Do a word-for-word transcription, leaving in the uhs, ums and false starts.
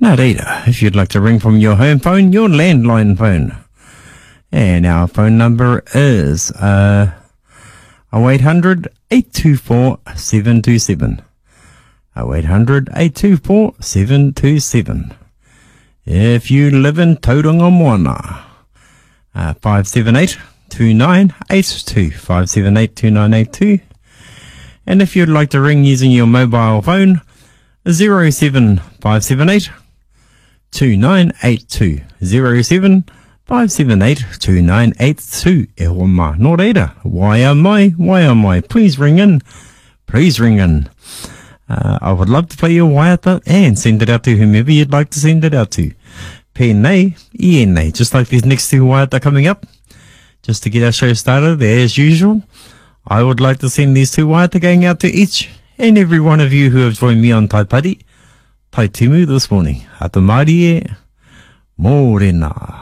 Nā reira, if you'd like to ring from your home phone, your landline phone. And our phone number is uh, oh eight hundred, eight two four, seven two seven. oh eight hundred, eight two four, seven two seven. If you live in Tauranga Moana, uh, five seven eight, two nine eight two, five seven eight, two nine eight two. And if you'd like to ring using your mobile phone, zero seven five seven eight, two nine eight two, zero seven five seven eight, two nine eight two. E hoa mā, nō reira, why am I, why am I? Please ring in, please ring in. Uh, I would love to play your waiata and send it out to whomever you'd like to send it out to. Pēnei, ienei, just like these next two waiata coming up. Just to get our show started, as usual, I would like to send these two waiata going out to each and every one of you who have joined me on Taipari, Tai Timu this morning. Hata maari e, mōrena.